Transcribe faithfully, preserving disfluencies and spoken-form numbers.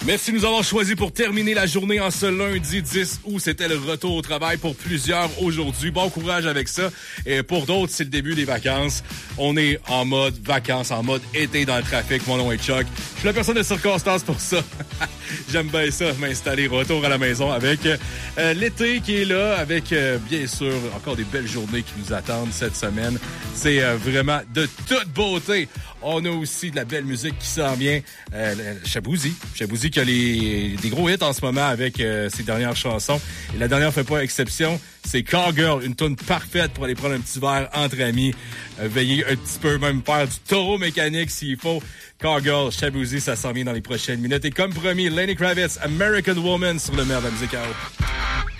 Merci de nous avoir choisis pour terminer la journée en ce lundi dix août. C'était le retour au travail pour plusieurs aujourd'hui. Bon courage avec ça. Et pour d'autres, c'est le début des vacances. On est en mode vacances, en mode été dans le trafic. Mon nom est Chuck. Je suis la personne de circonstance pour ça. J'aime bien ça, m'installer retour à la maison avec euh, l'été qui est là, avec euh, bien sûr encore des belles journées qui nous attendent cette semaine. C'est euh, vraiment de toute beauté. On a aussi de la belle musique qui s'en vient. Euh, Chabouzi. Chabouzi qui a les, des gros hits en ce moment avec euh, ses dernières chansons. Et la dernière fait pas exception. C'est Cowgirl, une tune parfaite pour aller prendre un petit verre entre amis. Euh, veiller un petit peu, même faire du taureau mécanique s'il faut. Cowgirl, Chabouzi, ça s'en vient dans les prochaines minutes. Et comme promis, Lenny Kravitz, American Woman sur le meilleur de la musique à eau.